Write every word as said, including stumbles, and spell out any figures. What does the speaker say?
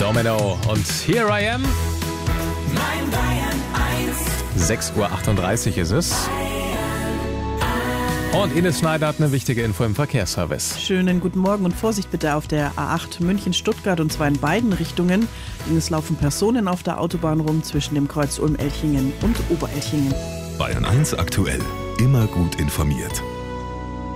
Domino und Here I Am. Mein Bayern eins. sechs Uhr achtunddreißig ist es. Und Ines Schneider hat eine wichtige Info im Verkehrsservice. Schönen guten Morgen und Vorsicht bitte auf der A acht München-Stuttgart und zwar in beiden Richtungen. Denn es laufen Personen auf der Autobahn rum zwischen dem Kreuz Ulm-Elchingen und Oberelchingen. Bayern eins aktuell. Immer gut informiert.